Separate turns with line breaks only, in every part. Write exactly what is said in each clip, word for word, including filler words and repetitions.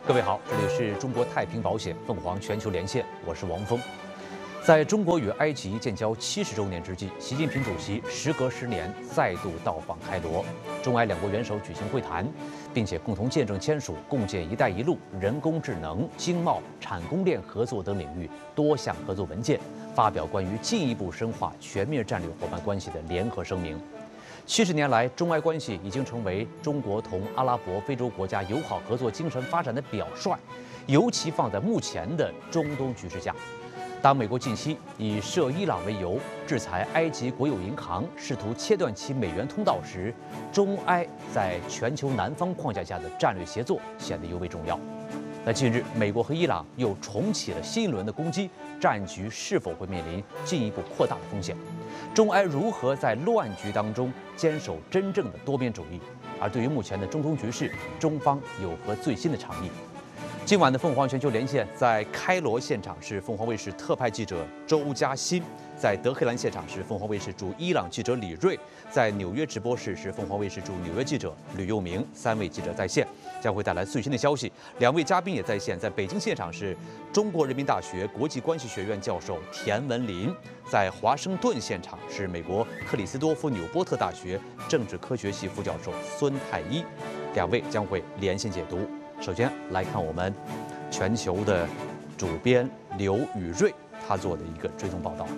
各位好，这里是中国太平保险凤凰全球连线，我是王峰。在中国与埃及建交七十周年之际，习近平主席时隔十年再度到访开罗，中埃两国元首举行会谈，并且共同见证签署共建“一带一路”人工智能、经贸、产供链合作等领域多项合作文件，发表关于进一步深化全面战略伙伴关系的联合声明。七十年来，中埃关系已经成为中国同阿拉伯、非洲国家友好合作精神发展的表率，尤其放在目前的中东局势下。当美国近期以涉伊朗为由制裁埃及国有银行，试图切断其美元通道时，中埃在全球南方框架下的战略协作显得尤为重要。那近日，美国和伊朗又重启了新一轮的攻击，战局是否会面临进一步扩大的风险？中埃如何在乱局当中坚守真正的多边主义？而对于目前的中东局势，中方有何最新的倡议？今晚的凤凰全球连线，在开罗现场是凤凰卫视特派记者周嘉欣，在德黑兰现场是凤凰卫视驻伊朗记者李锐，在纽约直播室是凤凰卫视驻纽约记者吕佑明，三位记者在线，将会带来最新的消息。两位嘉宾也在线，在北京现场是中国人民大学国际关系学院教授田文林，在华盛顿现场是美国克里斯多夫纽波特大学政治科学系副教授孙太一，两位将会连线解读。首先来看我们全球的主编刘宇瑞他做的一个追踪报道。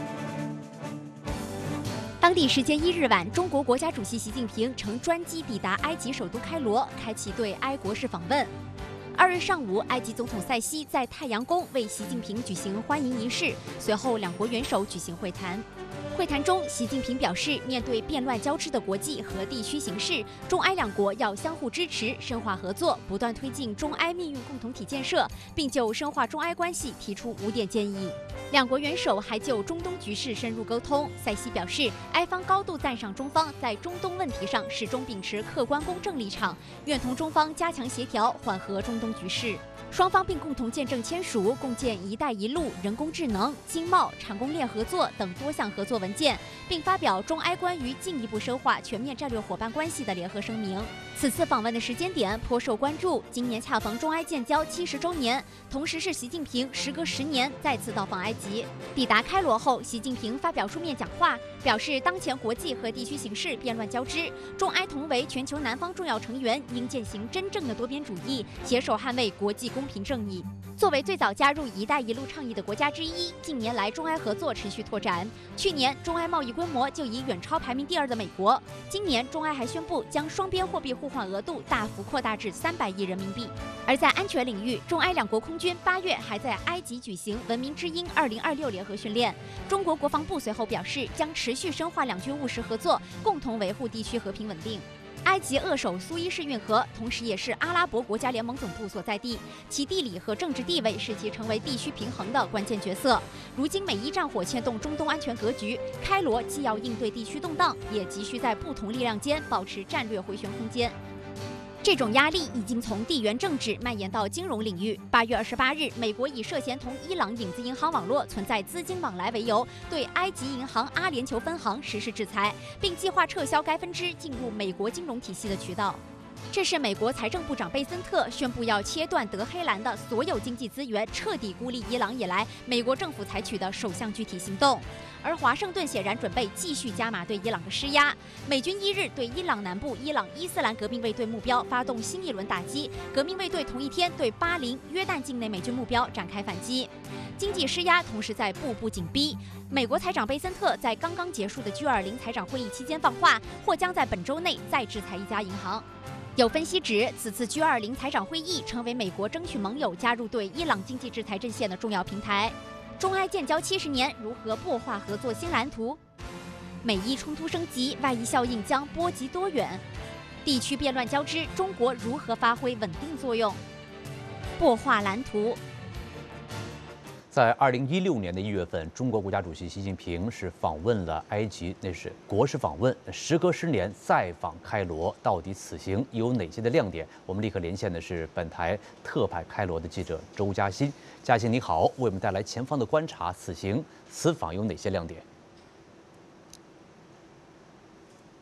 当地时间一日晚，中国国家主席习近平乘专机抵达埃及首都开罗，开启对埃国事访问。二日上午，埃及总统塞西在太阳宫为习近平举行欢迎仪式，随后两国元首举行会谈。会谈中，习近平表示，面对变乱交织的国际和地区形势，中埃两国要相互支持，深化合作，不断推进中埃命运共同体建设，并就深化中埃关系提出五点建议。两国元首还就中东局势深入沟通。塞西表示，埃方高度赞赏中方在中东问题上始终秉持客观公正立场，愿同中方加强协调，缓和中东局势。双方并共同见证签署共建“一带一路”人工智能、经贸、产供链合作等多项合作文件，并发表中埃关于进一步深化全面战略伙伴关系的联合声明。此次访问的时间点颇受关注，今年恰逢中埃建交七十周年，同时是习近平时隔十年再次到访埃及。抵达开罗后，习近平发表书面讲话，表示当前国际和地区形势变乱交织，中埃同为全球南方重要成员，应践行真正的多边主义，携手捍卫国际公平正义。作为最早加入“一带一路”倡议的国家之一，近年来中埃合作持续拓展。去年，中埃贸易规模就已远超排名第二的美国。今年，中埃还宣布将双边货币互换额度大幅扩大至三百亿人民币。而在安全领域，中埃两国空军八月还在埃及举行“文明之鹰二零二六”联合训练。中国国防部随后表示，将持续深化两军务实合作，共同维护地区和平稳定。埃及扼守苏伊士运河，同时也是阿拉伯国家联盟总部所在地，其地理和政治地位使其成为地区平衡的关键角色。如今美伊战火牵动中东安全格局，开罗既要应对地区动荡，也急需在不同力量间保持战略回旋空间。这种压力已经从地缘政治蔓延到金融领域。八月二十八日，美国以涉嫌同伊朗影子银行网络存在资金往来为由，对埃及银行阿联酋分行实施制裁，并计划撤销该分支进入美国金融体系的渠道。这是美国财政部长贝森特宣布要切断德黑兰的所有经济资源，彻底孤立伊朗以来，美国政府采取的首项具体行动。而华盛顿显然准备继续加码对伊朗的施压。美军一日对伊朗南部伊朗伊斯兰革命卫队目标发动新一轮打击，革命卫队同一天对巴林、约旦境内美军目标展开反击。经济施压同时在步步紧逼。美国财长贝森特在刚刚结束的 G 二十 财长会议期间放话，或将在本周内再制裁一家银行。有分析指，此次 G 二十 财长会议成为美国争取盟友加入对伊朗经济制裁阵线的重要平台。中埃建交七十年，如何擘画合作新蓝图？美伊冲突升级，外溢效应将波及多远？地区变乱交织，中国如何发挥稳定作用？擘画蓝图。
在二零一六年的一月份，中国国家主席习近平是访问了埃及，那是国事访问。时隔十年再访开罗，到底此行有哪些的亮点？我们立刻连线的是本台特派开罗的记者周嘉欣。嘉欣你好，为我们带来前方的观察。此行此访有哪些亮点？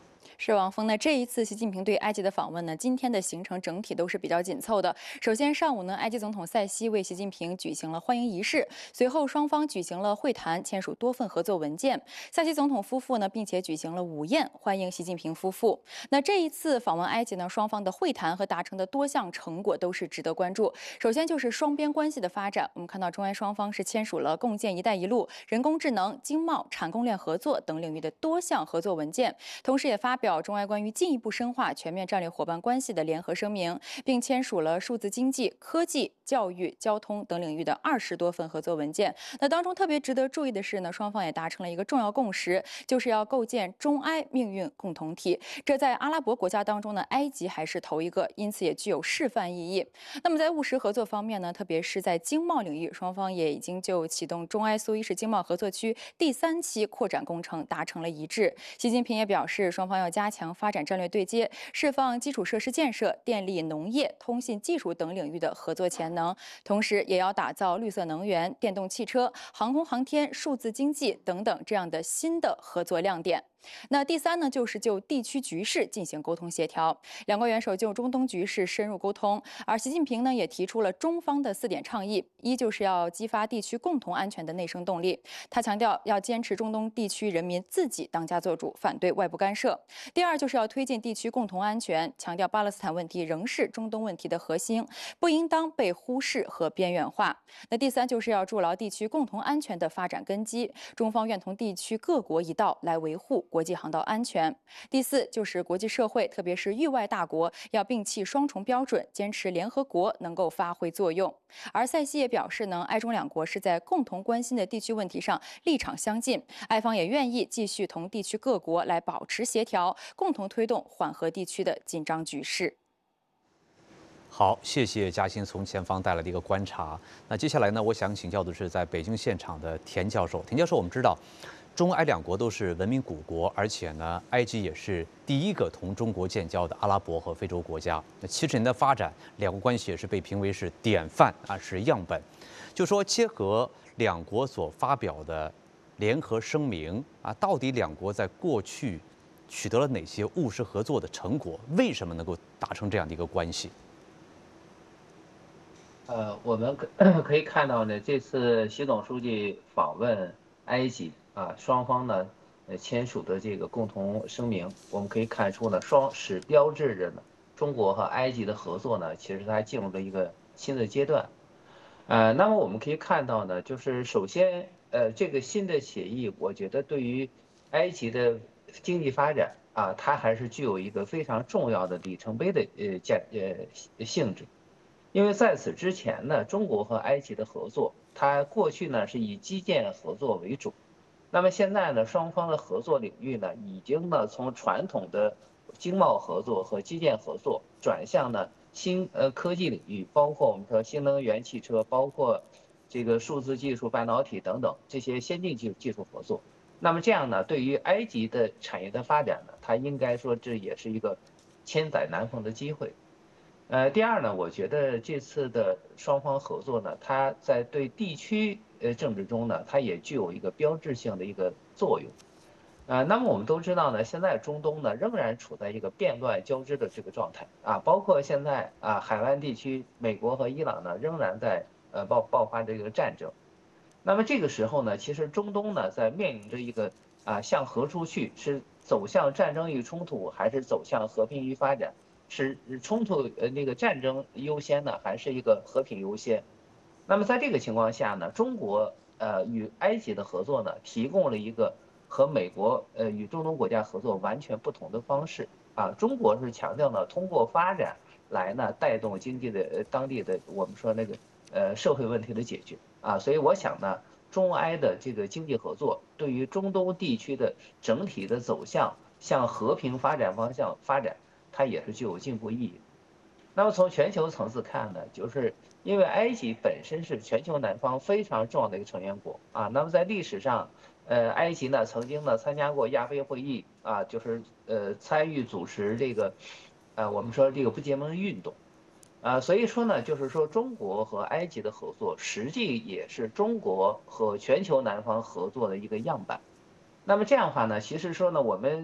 是王峰，那这一次习近平对埃及的访问呢，今天的行程整体都是比较紧凑的。首先上午呢，埃及总统塞西为习近平举行了欢迎仪式，随后双方举行了会谈，签署多份合作文件。塞西总统夫妇呢，并且举行了午宴欢迎习近平夫妇。那这一次访问埃及呢，双方的会谈和达成的多项成果都是值得关注。首先就是双边关系的发展，我们看到中埃双方是签署了共建“一带一路”、人工智能、经贸、产供链合作等领域的多项合作文件，同时也发表中埃关于进一步深化全面战略伙伴关系的联合声明，并签署了数字经济、科技、教育、交通等领域的二十多份合作文件。那当中特别值得注意的是呢，双方也达成了一个重要共识，就是要构建中埃命运共同体。这在阿拉伯国家当中呢，埃及还是头一个，因此也具有示范意义。那么在务实合作方面呢，特别是在经贸领域，双方也已经就启动中埃苏伊士经贸合作区第三期扩展工程达成了一致。习近平也表示，双方要加强发展战略对接，释放基础设施建设、电力、农业、通信技术等领域的合作潜能，同时也要打造绿色能源、电动汽车、航空航天、数字经济等等这样的新的合作亮点。那第三呢，就是就地区局势进行沟通协调。两国元首就中东局势深入沟通，而习近平呢也提出了中方的四点倡议：一就是要激发地区共同安全的内生动力，他强调要坚持中东地区人民自己当家作主，反对外部干涉；第二就是要推进地区共同安全，强调巴勒斯坦问题仍是中东问题的核心，不应当被忽视和边缘化。那第三就是要筑牢地区共同安全的发展根基，中方愿同地区各国一道来维护国际航道安全。第四就是国际社会，特别是域外大国，要摒弃双重标准，坚持联合国能够发挥作用。而塞西也表示呢，埃中两国是在共同关心的地区问题上立场相近，埃方也愿意继续同地区各国来保持协调，共同推动缓和地区的紧张局势。
好，谢谢嘉欣从前方带来的一个观察。那接下来呢，我想请教的是在北京现场的田教授。田教授，我们知道，中埃两国都是文明古国，而且呢，埃及也是第一个同中国建交的阿拉伯和非洲国家。那七十年的发展，两国关系也是被评为是典范啊，是样本。就说结合两国所发表的联合声明啊，到底两国在过去取得了哪些务实合作的成果？为什么能够达成这样的一个关系？
呃，我们可可以看到呢，这次习总书记访问埃及啊，双方呢，呃签署的这个共同声明，我们可以看出呢，双是标志着呢，中国和埃及的合作呢，其实它进入了一个新的阶段。呃，那么我们可以看到呢，就是首先，呃，这个新的协议，我觉得对于埃及的经济发展啊，它还是具有一个非常重要的里程碑的呃价呃性质。因为在此之前呢，中国和埃及的合作，它过去呢是以基建合作为主，那么现在呢，双方的合作领域呢，已经呢从传统的经贸合作和基建合作转向呢新呃科技领域，包括我们说新能源汽车，包括这个数字技术、半导体等等这些先进技术技术合作。那么这样呢，对于埃及的产业的发展呢，它应该说这也是一个千载难逢的机会。呃，第二呢，我觉得这次的双方合作呢，它在对地区呃政治中呢，它也具有一个标志性的一个作用。呃，那么我们都知道呢，现在中东呢仍然处在一个变乱交织的这个状态啊，包括现在啊海湾地区，美国和伊朗呢仍然在呃爆爆发这个战争。那么这个时候呢，其实中东呢在面临着一个啊向何处去，是走向战争与冲突，还是走向和平与发展？是冲突呃那个战争优先呢，还是一个和平优先？那么在这个情况下呢，中国呃与埃及的合作呢，提供了一个和美国呃与中东国家合作完全不同的方式啊。中国是强调呢，通过发展来呢带动经济的呃当地的我们说那个呃社会问题的解决啊。所以我想呢，中埃的这个经济合作对于中东地区的整体的走向向和平发展方向发展，它也是具有进步意义。那么从全球层次看呢，就是因为埃及本身是全球南方非常重要的一个成员国啊。那么在历史上，呃，埃及呢曾经呢参加过亚非会议啊，就是呃参与主持这个，呃我们说这个不结盟运动，啊，所以说呢，就是说中国和埃及的合作，实际也是中国和全球南方合作的一个样板。那么这样的话呢，其实说呢，我们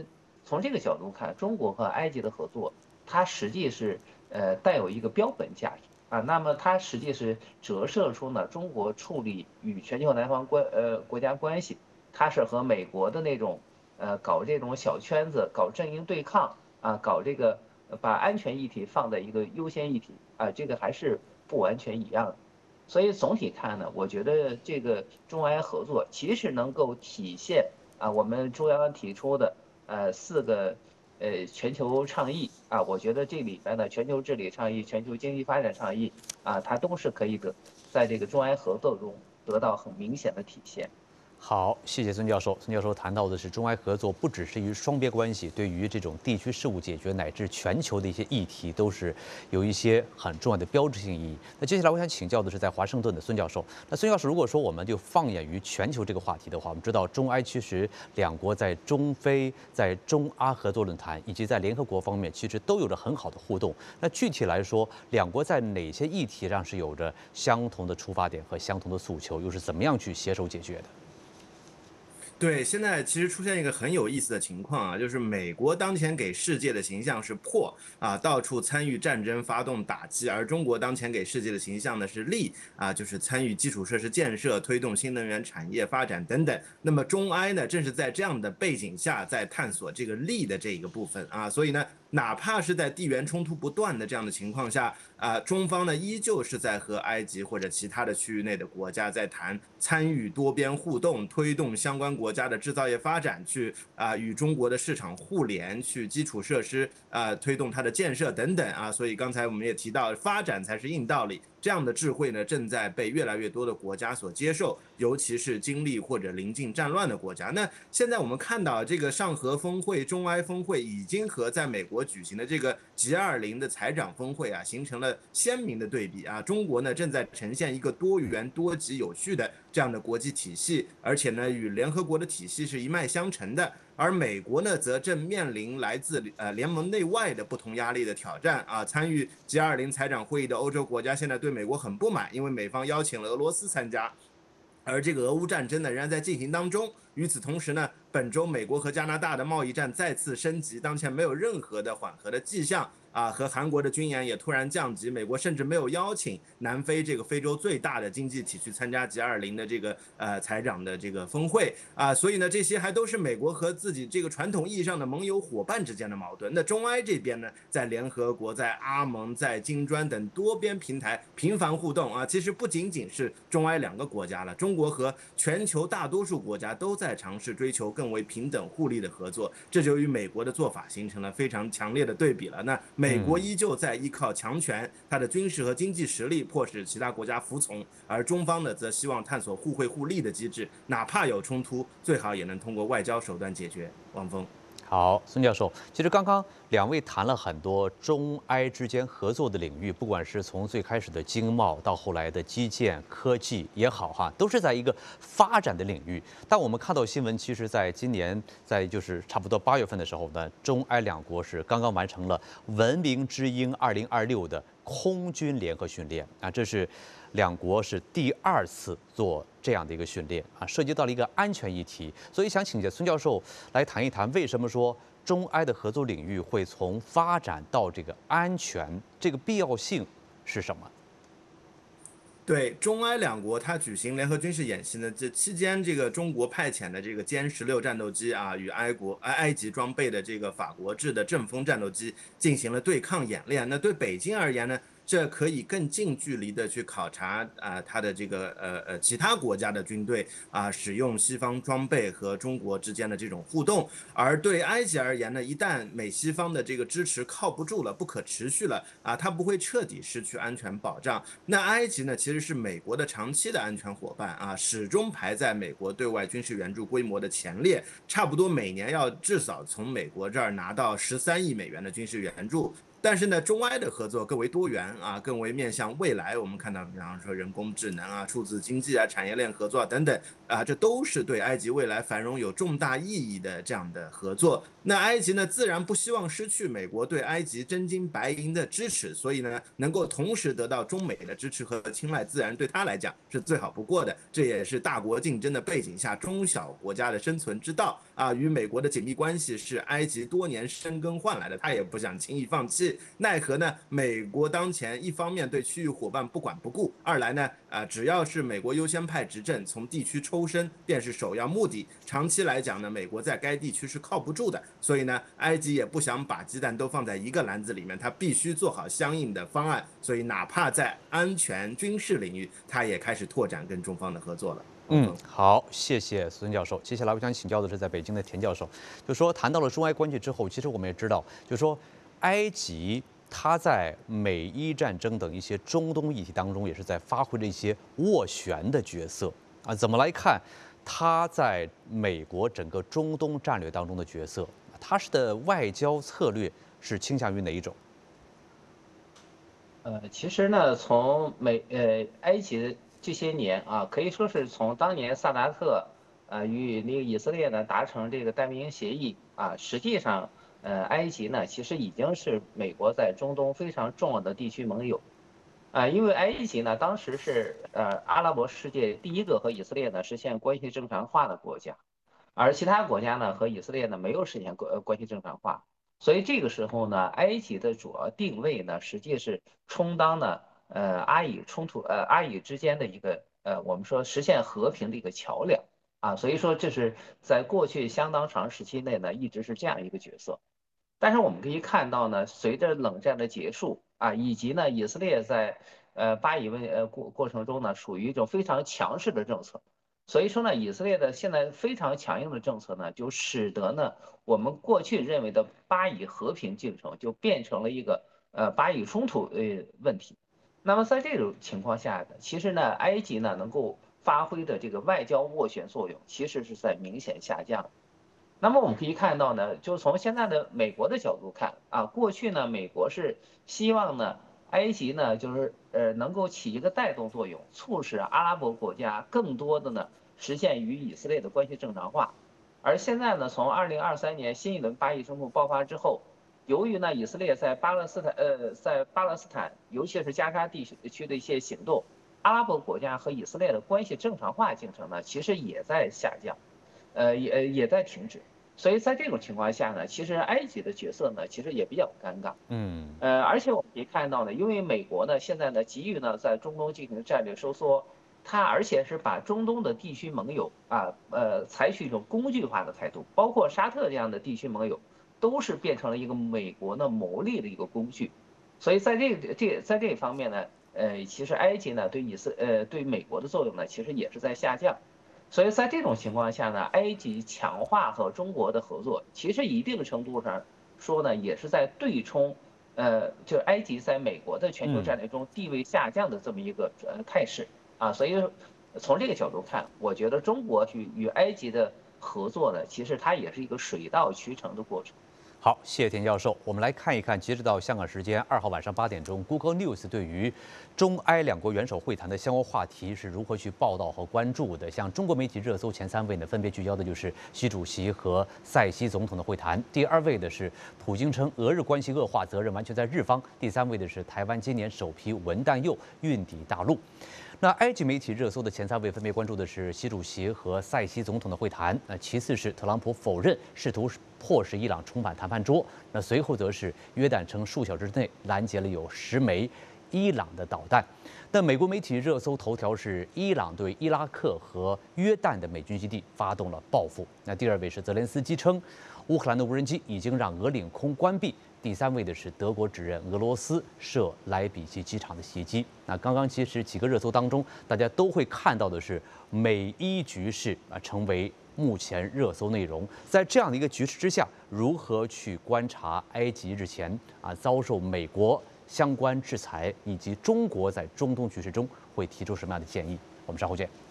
从这个角度看，中国和埃及的合作，它实际是呃带有一个标本价值啊。那么它实际是折射出呢中国处理与全球南方关呃国家关系，它是和美国的那种呃搞这种小圈子、搞阵营对抗啊，搞这个把安全议题放在一个优先议题啊，这个还是不完全一样的。所以总体看呢，我觉得这个中埃合作其实能够体现啊我们中央提出的呃四个呃全球倡议啊，我觉得这里边的全球治理倡议、全球经济发展倡议啊，它都是可以得在这个中埃合作中得到很明显的体现。
好，谢谢孙教授。孙教授谈到的是中埃合作不只是于双边关系，对于这种地区事务解决乃至全球的一些议题，都是有一些很重要的标志性意义。那接下来我想请教的是在华盛顿的孙教授。那孙教授，如果说我们就放眼于全球这个话题的话，我们知道中埃其实两国在中非、在中阿合作论坛以及在联合国方面，其实都有着很好的互动。那具体来说，两国在哪些议题上是有着相同的出发点和相同的诉求，又是怎么样去携手解决的？
对，现在其实出现一个很有意思的情况啊，就是美国当前给世界的形象是破啊，到处参与战争、发动打击，而中国当前给世界的形象呢是利啊，就是参与基础设施建设、推动新能源产业发展等等。那么中埃呢，正是在这样的背景下，在探索这个利的这一个部分啊，所以呢，哪怕是在地缘冲突不断的这样的情况下啊，中方呢依旧是在和埃及或者其他的区域内的国家在谈参与多边互动，推动相关国家的制造业发展，去啊与中国的市场互联，去基础设施啊推动它的建设等等啊。所以刚才我们也提到，发展才是硬道理。这样的智慧呢，正在被越来越多的国家所接受，尤其是经历或者临近战乱的国家。那现在我们看到，这个上合峰会、中埃峰会已经和在美国举行的这个 G 二十 的财长峰会啊，形成了鲜明的对比啊。中国呢，正在呈现一个多元、多极、有序的这样的国际体系，而且呢，与联合国的体系是一脉相承的。而美国呢，则正面临来自呃联盟内外的不同压力的挑战啊。参与 G 二十 财长会议的欧洲国家现在对美国很不满，因为美方邀请了俄罗斯参加，而这个俄乌战争呢仍然在进行当中。与此同时呢，本周美国和加拿大的贸易战再次升级，当前没有任何的缓和的迹象啊，和韩国的军演也突然降级，美国甚至没有邀请南非这个非洲最大的经济体去参加 G 二十 的这个呃财长的这个峰会啊，所以呢，这些还都是美国和自己这个传统意义上的盟友伙伴之间的矛盾。那中埃这边呢，在联合国、在阿盟、在金砖等多边平台频繁互动啊，其实不仅仅是中埃两个国家了，中国和全球大多数国家都在尝试追求更为平等互利的合作，这就与美国的做法形成了非常强烈的对比了。那美国依旧在依靠强权，它的军事和经济实力迫使其他国家服从，而中方呢，则希望探索互惠互利的机制，哪怕有冲突，最好也能通过外交手段解决。汪峰。
好，孙教授，其实刚刚两位谈了很多中埃之间合作的领域，不管是从最开始的经贸到后来的基建、科技也好，哈，都是在一个发展的领域。但我们看到新闻，其实在今年，在就是差不多八月份的时候呢，中埃两国是刚刚完成了“文明之鹰二零二六”的空军联合训练啊，这是两国是第二次做这样的一个训练啊，涉及到了一个安全议题，所以想请教孙教授来谈一谈，为什么说中埃的合作领域会从发展到这个安全，这个必要性是什么？
对中埃两国，它举行联合军事演习呢，这期间，这个中国派遣的这个歼十六战斗机啊，与埃国埃埃及装备的这个法国制的阵风战斗机进行了对抗演练。那对北京而言呢，这可以更近距离的去考察啊、呃，它的这个呃呃其他国家的军队啊、呃，使用西方装备和中国之间的这种互动。而对埃及而言呢，一旦美西方的这个支持靠不住了，不可持续了啊，它不会彻底失去安全保障。那埃及呢，其实是美国的长期的安全伙伴啊，始终排在美国对外军事援助规模的前列，差不多每年要至少从美国这儿拿到十三亿美元的军事援助。 但是呢，中埃的合作更为多元啊，更为面向未来。我们看到，比方说人工智能啊、数字经济啊、产业链合作啊等等啊，这都是对埃及未来繁荣有重大意义的这样的合作。那埃及呢，自然不希望失去美国对埃及真金白银的支持，所以呢，能够同时得到中美的支持和青睐，自然对他来讲是最好不过的。这也是大国竞争的背景下中小国家的生存之道啊。与美国的紧密关系是埃及多年深耕换来的，他也不想轻易放弃。奈何呢？美国当前一方面对区域伙伴不管不顾，二来呢，呃，只要是美国优先派执政，从地区抽身便是首要目的。长期来讲呢，美国在该地区是靠不住的，所以呢，埃及也不想把鸡蛋都放在一个篮子里面，他必须做好相应的方案。所以哪怕在安全军事领域，他也开始拓展跟中方的合作了。
嗯，好，谢谢苏森教授。接下来我想请教的是在北京的田教授，就说谈到了中埃关系之后，其实我们也知道，就说埃及它在美伊战争等一些中东议题当中，也是在发挥着一些斡旋的角色啊。怎么来看它在美国整个中东战略当中的角色？它是的外交策略是倾向于哪一种？
呃，其实呢，从美呃埃及这些年啊，可以说是从当年萨达特呃与那个以色列呢达成这个单边协议啊，实际上呃埃及呢其实已经是美国在中东非常重要的地区盟友啊，因为埃及呢当时是呃阿拉伯世界第一个和以色列呢实现关系正常化的国家，而其他国家呢和以色列呢没有实现关关系正常化。所以这个时候呢，埃及的主要定位呢，实际是充当呢，呃，阿以冲突，呃，阿以之间的一个，呃，我们说实现和平的一个桥梁啊。所以说，这是在过去相当长时期内呢，一直是这样一个角色。但是我们可以看到呢，随着冷战的结束啊，以及呢，以色列在呃巴以问呃过过程中呢，属于一种非常强势的政策。所以说呢，以色列的现在非常强硬的政策呢，就使得呢，我们过去认为的巴以和平进程就变成了一个呃巴以冲突呃问题。那么在这种情况下呢，其实呢，埃及呢能够发挥的这个外交斡旋作用，其实是在明显下降。那么我们可以看到呢，就从现在的美国的角度看啊，过去呢，美国是希望呢，埃及呢，就是呃能够起一个带动作用，促使阿拉伯国家更多的呢实现与以色列的关系正常化。而现在呢，从二零二三年新一轮巴以冲突爆发之后，由于呢以色列在巴勒斯坦呃在巴勒斯坦，尤其是加沙地区的一些行动，阿拉伯国家和以色列的关系正常化进程呢，其实也在下降。呃也也在停止，所以在这种情况下呢，其实埃及的角色呢，其实也比较尴尬。
嗯，
呃，而且我们可以看到呢，因为美国呢现在呢急于呢在中东进行战略收缩，它而且是把中东的地区盟友啊，呃，采取一种工具化的态度，包括沙特这样的地区盟友，都是变成了一个美国的谋利的一个工具。所以在这个这在这方面呢，呃，其实埃及呢对以色呃对美国的作用呢，其实也是在下降。所以在这种情况下呢，埃及强化和中国的合作，其实一定程度上说呢，也是在对冲，呃，就埃及在美国的全球战略中地位下降的这么一个呃态势啊。所以从这个角度看，我觉得中国与与埃及的合作呢，其实它也是一个水到渠成的过程。
好，谢谢田教授。我们来看一看，截止到香港时间二号晚上八点钟 ，Google News 对于中埃两国元首会谈的相关话题是如何去报道和关注的。像中国媒体热搜前三位呢，分别聚焦的就是习主席和塞西总统的会谈；第二位的是普京称俄日关系恶化责任完全在日方；第三位的是台湾今年首批文弹铀运抵大陆。那埃及媒体热搜的前三位分别关注的是习主席和塞西总统的会谈，那其次是特朗普否认试图迫使伊朗重返谈判桌，那随后则是约旦称数小时内拦截了有十枚伊朗的导弹。那美国媒体热搜头条是伊朗对伊拉克和约旦的美军基地发动了报复。那第二位是泽连斯基称乌克兰的无人机已经让俄领空关闭。第三位的是德国指认俄罗斯涉莱比锡机场的袭击。那刚刚其实几个热搜当中，大家都会看到的是美伊局势啊成为目前热搜内容。在这样的一个局势之下，如何去观察埃及日前啊遭受美国相关制裁，以及中国在中东局势中会提出什么样的建议？我们稍后见。